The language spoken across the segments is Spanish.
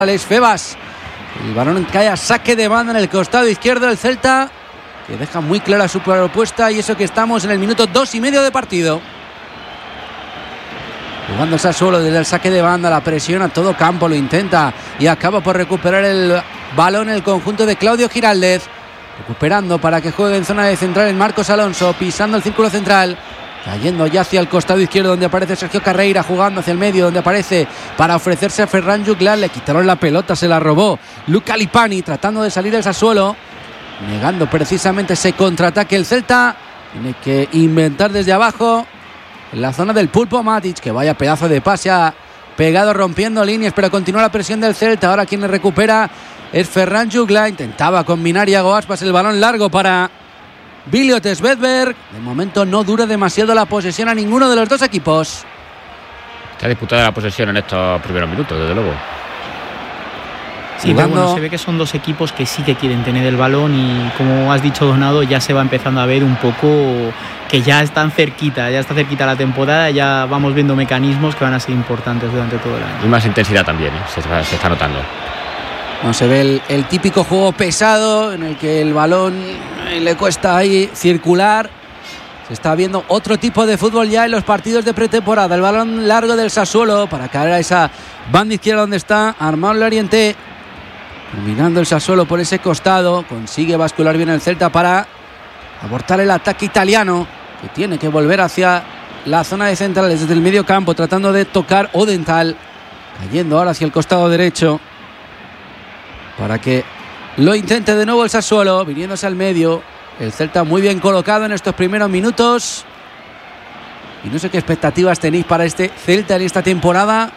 Alex Febas. El balón cae a saque de banda en el costado izquierdo del Celta, que deja muy clara su propuesta, y eso que estamos en el minuto 2,5 de partido. Jugando Sassuolo desde el saque de banda, la presión a todo campo, lo intenta y acaba por recuperar el balón el conjunto de Claudio Giraldez. Recuperando para que juegue en zona de central en Marcos Alonso, pisando el círculo central, cayendo ya hacia el costado izquierdo donde aparece Sergio Carreira, jugando hacia el medio donde aparece para ofrecerse a Ferran Juglar. Le quitaron la pelota, se la robó Luca Lipani, tratando de salir del Sassuolo, negando precisamente ese contraataque. El Celta tiene que inventar desde abajo en la zona del Pulpo Matic, que vaya pedazo de pase, ha pegado rompiendo líneas, pero continúa la presión del Celta. Ahora quien le recupera es Ferran Juglar, intentaba combinar Iago Aspas, el balón largo para Viliot Svedberg. De momento no dura demasiado la posesión a ninguno de los dos equipos. Está disputada la posesión en estos primeros minutos, desde luego. Sí, pero bueno, se ve que son dos equipos que sí que quieren tener el balón, y como has dicho, Donado, ya se va empezando a ver un poco que ya está cerquita la temporada, ya vamos viendo mecanismos que van a ser importantes durante todo el año. Y más intensidad también, se está notando. No se ve el típico juego pesado en el que el balón le cuesta ahí circular. Se está viendo otro tipo de fútbol ya en los partidos de pretemporada. El balón largo del Sassuolo para caer a esa banda izquierda donde está Armando Loriente. Dominando el Sassuolo por ese costado. Consigue bascular bien el Celta para abortar el ataque italiano, que tiene que volver hacia la zona de centrales desde el medio campo, tratando de tocar Odenthal, cayendo ahora hacia el costado derecho para que lo intente de nuevo el Sassuolo, viniéndose al medio. El Celta muy bien colocado en estos primeros minutos. Y no sé qué expectativas tenéis para este Celta en esta temporada.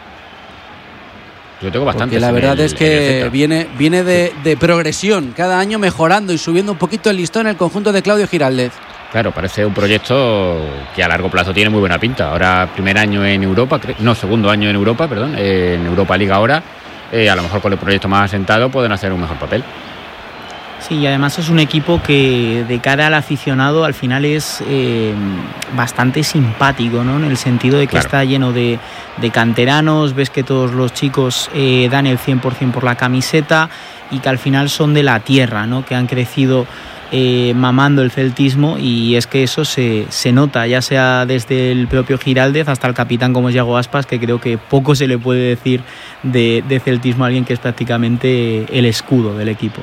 Yo tengo bastantes. Porque la verdad es que viene de progresión, cada año mejorando y subiendo un poquito el listón en el conjunto de Claudio Giraldez. Claro, parece un proyecto que a largo plazo tiene muy buena pinta. Ahora primer año en Europa, segundo año en Europa, en Europa Liga ahora. A lo mejor con el proyecto más asentado pueden hacer un mejor papel. Sí, y además es un equipo que de cara al aficionado al final es bastante simpático, ¿no? En el sentido de que está lleno de canteranos, ves que todos los chicos dan el 100% por la camiseta, y que al final son de la tierra, ¿no? Que han crecido mamando el celtismo, y es que eso se nota, ya sea desde el propio Giraldez hasta el capitán como es Iago Aspas, que creo que poco se le puede decir de celtismo a alguien que es prácticamente el escudo del equipo.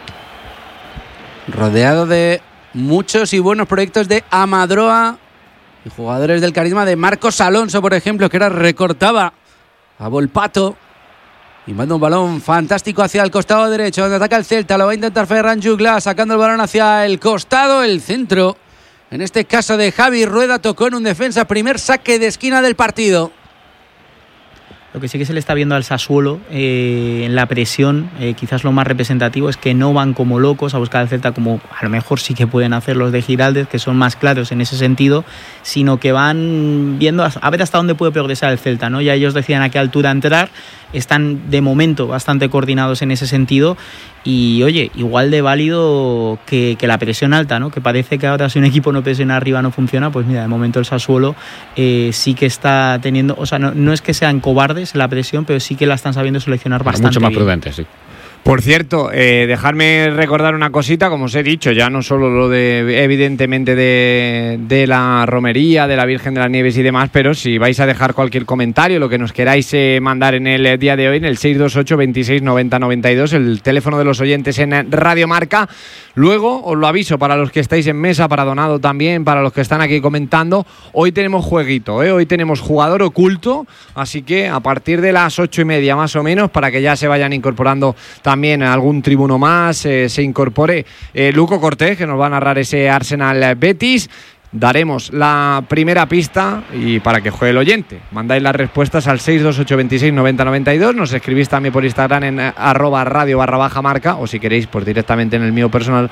Rodeado de muchos y buenos proyectos de Amadroa y jugadores del carisma de Marcos Alonso, por ejemplo, que ahora recortaba a Volpato y manda un balón fantástico hacia el costado derecho, donde ataca el Celta. Lo va a intentar Ferran Juglar, sacando el balón hacia el costado, el centro, en este caso de Javi Rueda, tocó en un defensa, primer saque de esquina del partido. Lo que sí que se le está viendo al Sassuolo en la presión, quizás lo más representativo, es que no van como locos a buscar al Celta, como a lo mejor sí que pueden hacer los de Giraldez, que son más claros en ese sentido, sino que van viendo a ver hasta dónde puede progresar el Celta, ¿no? Ya ellos decían a qué altura entrar, están de momento bastante coordinados en ese sentido, y oye, igual de válido que la presión alta, ¿no? Que parece que ahora si un equipo no presiona arriba no funciona. Pues mira, de momento el Sassuolo sí que está teniendo, o sea, no es que sean cobardes en la presión, pero sí que la están sabiendo seleccionar bastante mucho más bien. prudentes, sí. Por cierto, dejadme recordar una cosita, como os he dicho, ya no solo lo de, evidentemente, de la romería, de la Virgen de las Nieves y demás, pero si vais a dejar cualquier comentario, lo que nos queráis mandar en el día de hoy, en el 628 26 90 92, el teléfono de los oyentes en Radio Marca. Luego, os lo aviso, para los que estáis en mesa, para Donado también, para los que están aquí comentando, hoy tenemos jueguito, hoy tenemos jugador oculto, así que a partir de las 8:30 más o menos, para que ya se vayan incorporando también algún tribuno más, se incorpore Luco Cortés, que nos va a narrar ese Arsenal Betis. Daremos la primera pista y para que juegue el oyente. Mandáis las respuestas al 628 26 90 92. Nos escribís también por Instagram en @radio_marca, o si queréis pues directamente en el mío personal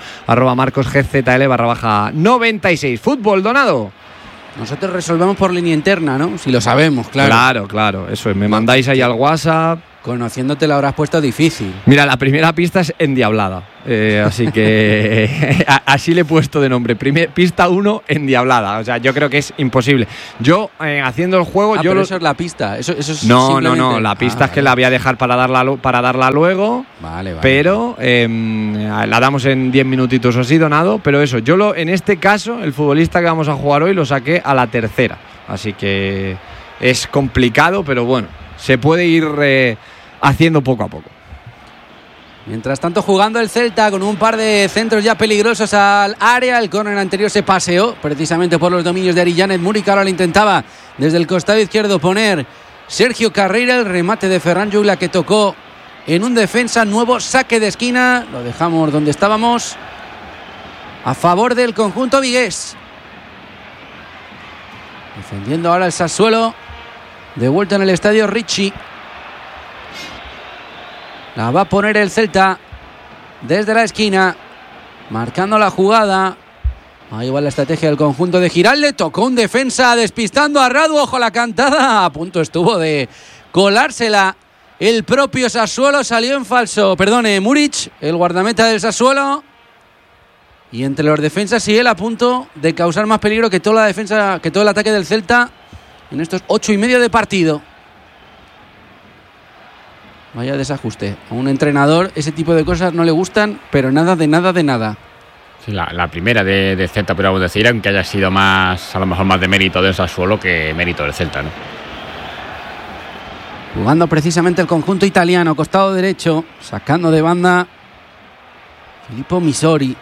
@marcosgzl_96. Fútbol, Donado. Nosotros resolvemos por línea interna, ¿no? Si lo sabemos, claro. Claro, eso es. Me mandáis ahí al WhatsApp. Conociéndote la habrás puesto difícil. Mira, la primera pista es endiablada, así que así le he puesto de nombre. Pista 1, endiablada. O sea, yo creo que es imposible. Yo, haciendo el juego... pero eso es la pista. Eso es no, la pista es que la voy a dejar para darla luego. Vale. Pero la damos en 10 minutitos o así, Donado. Pero eso, en este caso, el futbolista que vamos a jugar hoy lo saqué a la tercera. Así que es complicado, pero bueno, se puede ir haciendo poco a poco. Mientras tanto, jugando el Celta con un par de centros ya peligrosos al área. El córner anterior se paseó precisamente por los dominios de Arillanet Muri, que ahora lo intentaba desde el costado izquierdo poner Sergio Carreira. El remate de Ferran Joula que tocó en un defensa. Nuevo saque de esquina. Lo dejamos donde estábamos, a favor del conjunto vigués. Defendiendo ahora el Sassuolo. De vuelta en el estadio Ricci. La va a poner el Celta desde la esquina, marcando la jugada. Ahí va la estrategia del conjunto de Giralde. Tocó un defensa despistando a Radu. Ojo la cantada. A punto estuvo de colársela el propio Sassuolo. Salió en falso. Perdone, Muric, el guardameta del Sassuolo. Y entre los defensas y él a punto de causar más peligro que toda la defensa, que todo el ataque del Celta en estos 8:30 de partido. Vaya desajuste. A un entrenador ese tipo de cosas no le gustan, pero nada de nada. Sí, la primera de Celta, podríamos decir, aunque haya sido más, a lo mejor más de mérito del Sassuolo que mérito del Celta, ¿no? Jugando precisamente el conjunto italiano, costado derecho, sacando de banda Filippo Misori.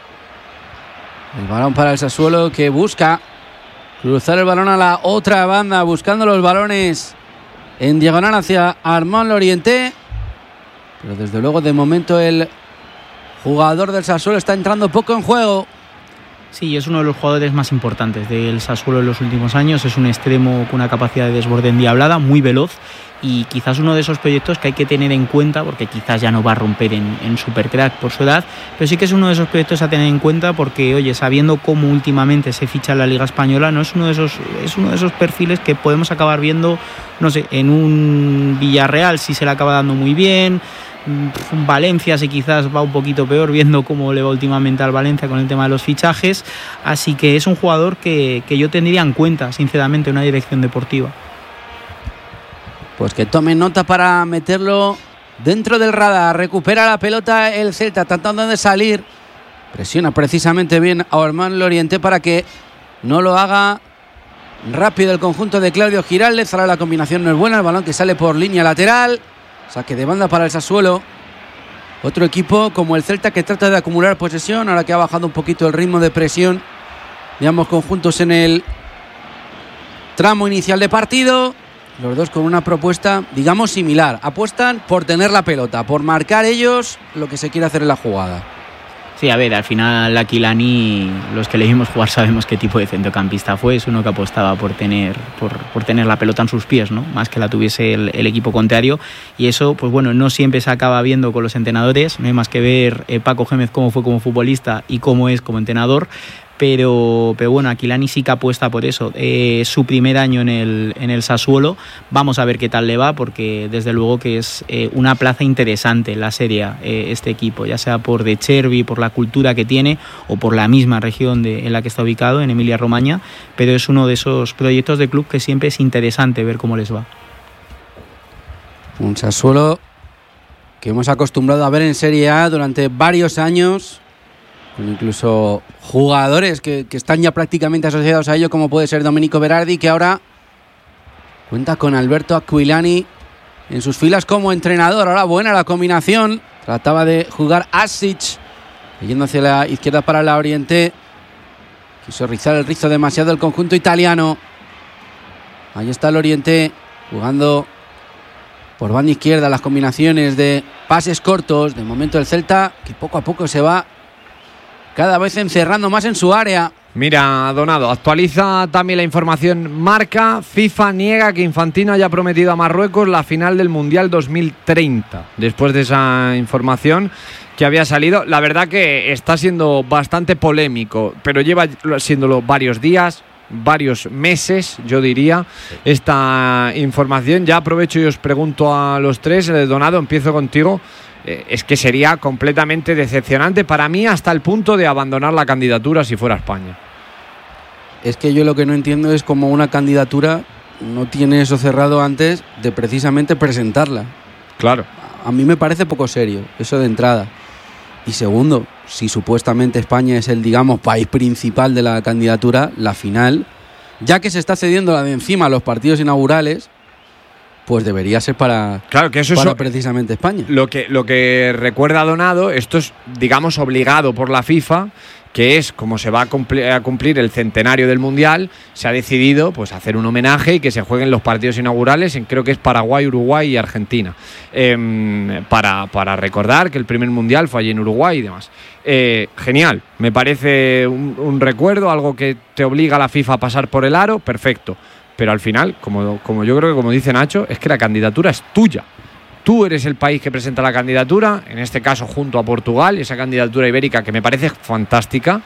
El balón para el Sassuolo, que busca cruzar el balón a la otra banda, buscando los balones en diagonal hacia Armand Lorienté. Pero desde luego, de momento, el jugador del Sassuolo está entrando poco en juego. Sí, es uno de los jugadores más importantes del Sassuolo en los últimos años. Es un extremo con una capacidad de desborde endiablada, muy veloz, y quizás uno de esos proyectos que hay que tener en cuenta, porque quizás ya no va a romper en Supercrack por su edad, pero sí que es uno de esos proyectos a tener en cuenta porque, oye, sabiendo cómo últimamente se ficha en la Liga Española, no es uno de esos perfiles que podemos acabar viendo, no sé, en un Villarreal si se le acaba dando muy bien, un Valencia si quizás va un poquito peor, viendo cómo le va últimamente al Valencia con el tema de los fichajes. Así que es un jugador que yo tendría en cuenta, sinceramente, una dirección deportiva. Pues que tome nota para meterlo dentro del radar. Recupera la pelota el Celta, tratando de salir. Presiona precisamente bien a Armand Lorienté para que no lo haga rápido el conjunto de Claudio Giraldez. Ahora la combinación no es buena, el balón que sale por línea lateral. Saque de banda para el Sassuolo. Otro equipo como el Celta que trata de acumular posesión, ahora que ha bajado un poquito el ritmo de presión de ambos conjuntos en el tramo inicial de partido. Los dos con una propuesta, digamos, similar. Apuestan por tener la pelota, por marcar ellos lo que se quiere hacer en la jugada. Sí, a ver, al final Aquilani, los que le vimos jugar sabemos qué tipo de centrocampista fue. Es uno que apostaba por tener la pelota en sus pies, ¿no? Más que la tuviese el equipo contrario. Y eso, pues bueno, no siempre se acaba viendo con los entrenadores. No hay más que ver Paco Gémez cómo fue como futbolista y cómo es como entrenador. Pero bueno, Aquilani sí que apuesta por eso. Su primer año en el Sassuolo, vamos a ver qué tal le va, porque desde luego que es una plaza interesante en la Serie A, este equipo, ya sea por De Cervi, por la cultura que tiene, o por la misma región en la que está ubicado, en Emilia-Romagna, pero es uno de esos proyectos de club que siempre es interesante ver cómo les va. Un Sassuolo que hemos acostumbrado a ver en Serie A durante varios años, con incluso jugadores que están ya prácticamente asociados a ello, como puede ser Domenico Berardi, que ahora cuenta con Alberto Aquilani en sus filas como entrenador. Ahora buena la combinación, trataba de jugar Asic, yendo hacia la izquierda para la Oriente, quiso rizar el rizo demasiado el conjunto italiano. Ahí está el Oriente jugando por banda izquierda, las combinaciones de pases cortos. De momento el Celta, que poco a poco se va cada vez encerrando más en su área. Mira, Donado, actualiza también la información Marca. FIFA niega que Infantino haya prometido a Marruecos la final del Mundial 2030. Después de esa información que había salido, la verdad que está siendo bastante polémico, pero lleva siéndolo varios días. varios meses, yo diría, esta información. Ya aprovecho y os pregunto a los tres. Donado, empiezo contigo. Es que sería completamente decepcionante para mí, hasta el punto de abandonar la candidatura si fuera España. Es que yo lo que no entiendo es cómo una candidatura no tiene eso cerrado antes de precisamente presentarla. Claro. A mí me parece poco serio, eso de entrada. Y segundo, si supuestamente España es el, digamos, país principal de la candidatura, la final, ya que se está cediendo la de encima a los partidos inaugurales, pues debería ser para precisamente España. Lo que recuerda Donado, esto es, digamos, obligado por la FIFA, que es como se va a cumplir el centenario del Mundial, se ha decidido pues hacer un homenaje y que se jueguen los partidos inaugurales en, creo que es Paraguay, Uruguay y Argentina, para recordar que el primer Mundial fue allí en Uruguay y demás. Genial, me parece un recuerdo, algo que te obliga a la FIFA a pasar por el aro, perfecto, pero al final, como yo creo que como dice Nacho, es que la candidatura es tuya. Tú eres el país que presenta la candidatura, en este caso junto a Portugal, esa candidatura ibérica que me parece fantástica.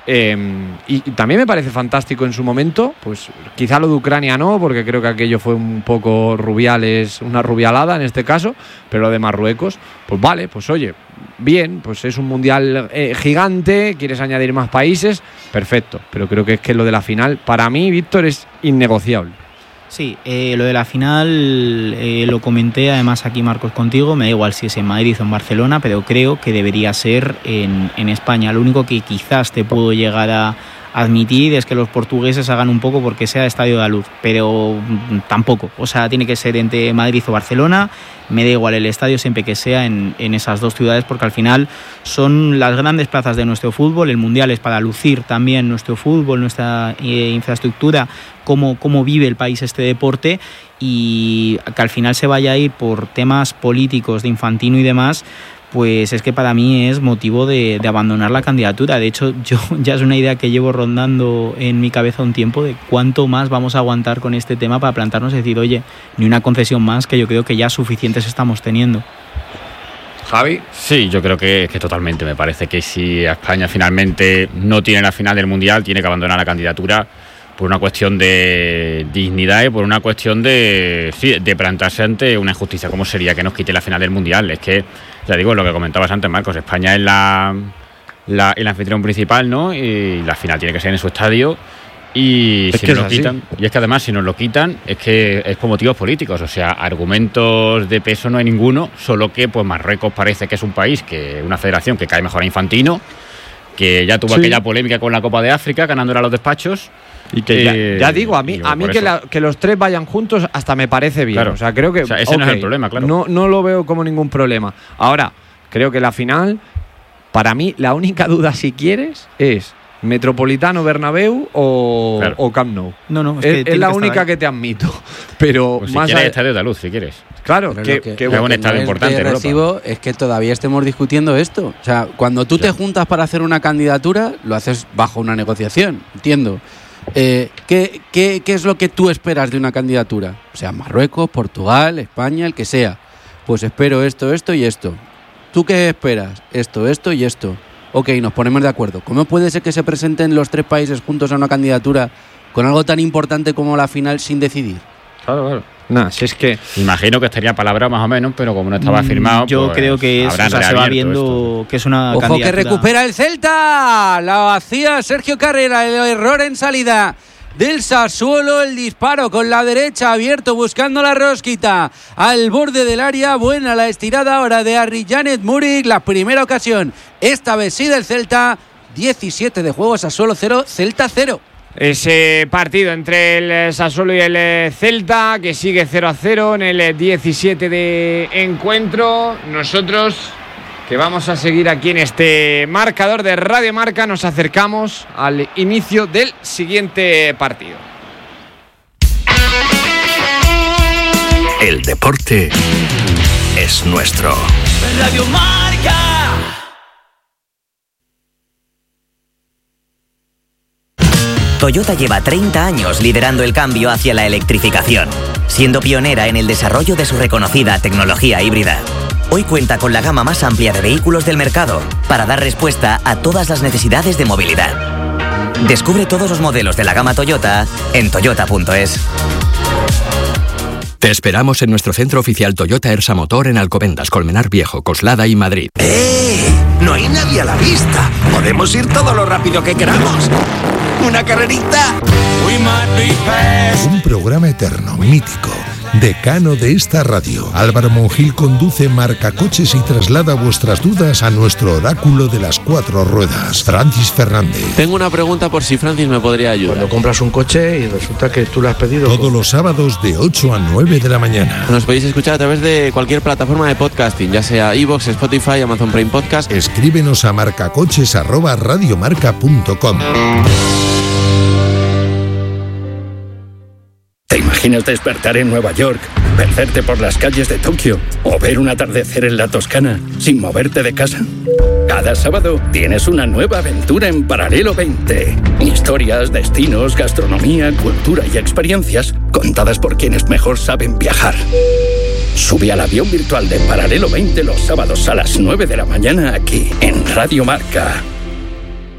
Y también me parece fantástico en su momento, pues quizá lo de Ucrania no, porque creo que aquello fue un poco Rubiales, una rubialada en este caso, pero lo de Marruecos, pues vale, pues oye, bien, pues es un mundial gigante, quieres añadir más países, perfecto, pero creo que es que lo de la final, para mí, Víctor, es innegociable. Sí, lo de la final lo comenté además aquí, Marcos, contigo. Me da igual si es en Madrid o en Barcelona, pero creo que debería ser en España. Lo único que quizás te puedo llegar a admitir es que los portugueses hagan un poco porque sea Estadio de la Luz, pero tampoco. O sea, tiene que ser entre Madrid o Barcelona. Me da igual el estadio siempre que sea en esas dos ciudades, porque al final son las grandes plazas de nuestro fútbol. El Mundial es para lucir también nuestro fútbol, nuestra infraestructura, cómo vive el país este deporte, y que al final se vaya a ir por temas políticos de Infantino y demás, pues es que para mí es motivo de abandonar la candidatura. De hecho, yo ya es una idea que llevo rondando en mi cabeza un tiempo de cuánto más vamos a aguantar con este tema para plantarnos y decir, oye, ni una concesión más, que yo creo que ya suficientes estamos teniendo. Javi. Sí, yo creo que totalmente. Me parece que si España finalmente no tiene la final del Mundial, tiene que abandonar la candidatura por una cuestión de dignidad y por una cuestión de plantarse ante una injusticia como sería que nos quite la final del Mundial. Es que, ya digo, lo que comentabas antes, Marcos, España es el anfitrión principal, ¿no? Y la final tiene que ser en su estadio. Y si nos lo quitan, y es que además si nos lo quitan es que es por motivos políticos, o sea, argumentos de peso no hay ninguno, solo que pues Marruecos parece que es un país, que una federación que cae mejor a Infantino, que ya tuvo aquella polémica con la Copa de África, ganándole a los despachos. Y que ya digo, a mí que los tres vayan juntos hasta me parece bien. Claro. O sea, creo que ese no es el problema, claro. No lo veo como ningún problema. Ahora, creo que la final, para mí, la única duda, si quieres, es Metropolitano, Bernabéu o Camp Nou. No, es la única que te admito. Pero pues más si quieres Estadio de la Luz, si quieres. Claro, que un estadio importante en Europa. Recibo es que todavía estemos discutiendo esto. O sea, cuando tú te juntas para hacer una candidatura, lo haces bajo una negociación, entiendo. ¿Qué es lo que tú esperas de una candidatura? O sea, Marruecos, Portugal, España, el que sea. Pues espero esto y esto. ¿Tú qué esperas? Esto y esto. Ok, nos ponemos de acuerdo. ¿Cómo puede ser que se presenten los tres países juntos a una candidatura con algo tan importante como la final sin decidir? Claro. Nada, si es que imagino que estaría palabra más o menos, pero como no estaba firmado, yo pues creo que se va viendo que es una Ojo, candidatura. Que recupera el Celta. La hacía Sergio Carrera, el error en salida del Sassuolo, el disparo con la derecha abierto buscando la rosquita al borde del área. Buena la estirada ahora de Arrijanet Murik, la primera ocasión, esta vez sí del Celta. 17 de juego, Sassuolo 0, Celta 0. Ese partido entre el Sassuolo y el Celta, que sigue 0-0 en el 17 de encuentro. Nosotros, que vamos a seguir aquí en este marcador de Radio Marca, nos acercamos al inicio del siguiente partido. El deporte es nuestro. Radio Marca. Toyota lleva 30 años liderando el cambio hacia la electrificación, siendo pionera en el desarrollo de su reconocida tecnología híbrida. Hoy cuenta con la gama más amplia de vehículos del mercado para dar respuesta a todas las necesidades de movilidad. Descubre todos los modelos de la gama Toyota en toyota.es. Te esperamos en nuestro centro oficial Toyota Ersa Motor en Alcobendas, Colmenar Viejo, Coslada y Madrid. No hay nadie a la vista. Podemos ir todo lo rápido que queramos. ¿Una carrerita? Un programa eterno, mítico, decano de esta radio. Álvaro Monjil conduce Marcacoches y traslada vuestras dudas a nuestro oráculo de las 4 ruedas, Francis Fernández. Tengo una pregunta por si Francis me podría ayudar. Cuando compras un coche y resulta que tú lo has pedido... Todos los sábados de 8 a 9 de la mañana. Nos podéis escuchar a través de cualquier plataforma de podcasting, ya sea iVoox, Spotify, Amazon Prime Podcast. Escríbenos a marcacoches@radiomarca.com. ¿Te imaginas despertar en Nueva York, perderte por las calles de Tokio o ver un atardecer en la Toscana sin moverte de casa? Cada sábado tienes una nueva aventura en Paralelo 20. Historias, destinos, gastronomía, cultura y experiencias contadas por quienes mejor saben viajar. Sube al avión virtual de Paralelo 20 los sábados a las 9 de la mañana aquí en Radio Marca.